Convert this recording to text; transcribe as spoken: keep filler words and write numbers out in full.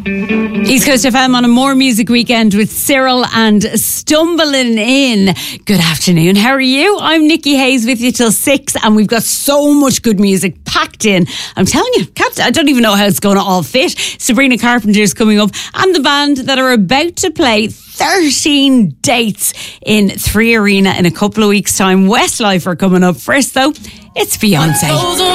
East Coast F M on a More Music Weekend with Cyril and Stumbling In. Good afternoon. How are you? I'm Nikki Hayes with you till six, and we've got so much good music packed in. I'm telling you, can't, I don't even know how it's going to all fit. Sabrina Carpenter's coming up, and the band that are about to play thirteen dates in Three Arena in a couple of weeks' time. Westlife are coming up. First, though, it's Beyonce.